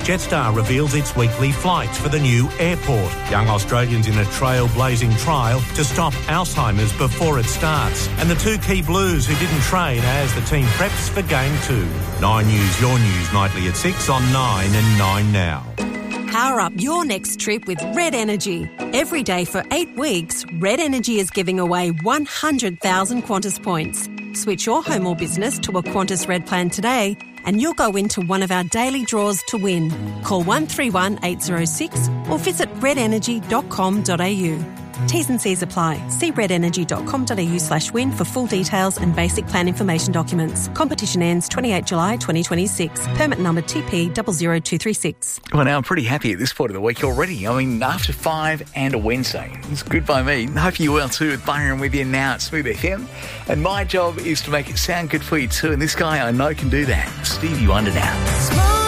Jetstar reveals its weekly flights for the new airport. Young Australians in a trailblazing trial to stop Alzheimer's before it starts. And the two key Blues who didn't train as the team preps for Game 2. 9 News, your news, nightly at 6 on 9 and 9 Now. Power up your next trip with Red Energy. Every day for 8 weeks, Red Energy is giving away 100,000 Qantas points. Switch your home or business to a Qantas Red plan today and you'll go into one of our daily draws to win. Call 131 806 or visit redenergy.com.au. T's and C's apply. See redenergy.com.au/win for full details and basic plan information documents. Competition ends 28 July 2026. Permit number TP00236. Well, now I'm pretty happy at this point of the week already. I mean, after 5 and a Wednesday. It's good by me. Hope you will too. With Byron with you now at Smooth FM. And my job is to make it sound good for you too. And this guy I know can do that. Stevie Wonder now.